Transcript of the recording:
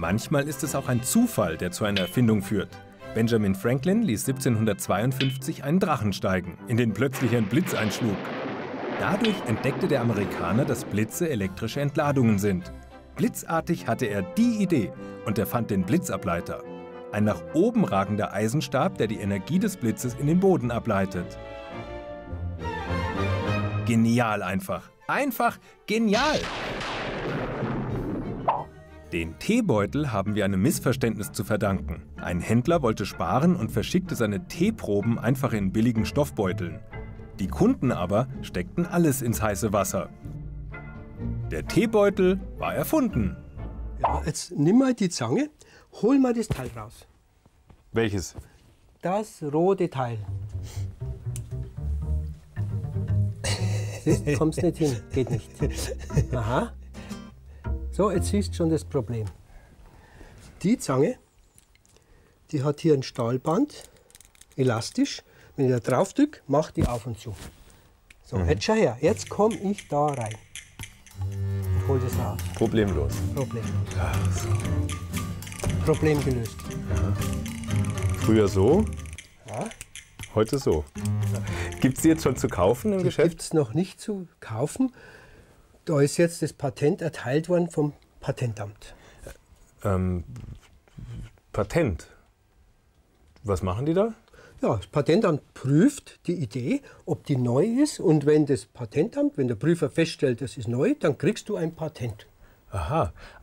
Manchmal ist es auch ein Zufall, der zu einer Erfindung führt. Benjamin Franklin ließ 1752 einen Drachen steigen, in den plötzlich ein Blitz einschlug. Dadurch entdeckte der Amerikaner, dass Blitze elektrische Entladungen sind. Blitzartig hatte er die Idee und erfand den Blitzableiter. Ein nach oben ragender Eisenstab, der die Energie des Blitzes in den Boden ableitet. Genial einfach. Einfach genial! Den Teebeutel haben wir einem Missverständnis zu verdanken. Ein Händler wollte sparen und verschickte seine Teeproben einfach in billigen Stoffbeuteln. Die Kunden aber steckten alles ins heiße Wasser. Der Teebeutel war erfunden. Ja, jetzt nimm mal die Zange, hol mal das Teil raus. Welches? Das rote Teil. Siehst, kommst nicht hin, geht nicht. Aha. So, jetzt siehst du schon das Problem. Die Zange, die hat hier ein Stahlband, elastisch. Wenn ich da drauf drücke, macht die auf und zu. So, jetzt schau her, jetzt komme ich da rein. Und hol das raus. Problemlos. Problemlos. Ach so. Problem gelöst. Ja. Früher so, Ja. heute so. Gibt es die jetzt schon zu kaufen im Die Geschäft? gibt es noch nicht zu kaufen. Da ist jetzt das Patent erteilt worden vom Patentamt. Patent. Was machen die da? Ja, das Patentamt prüft die Idee, ob die neu ist. Und wenn das Patentamt, wenn der Prüfer feststellt, das ist neu, dann kriegst du ein Patent. Aha,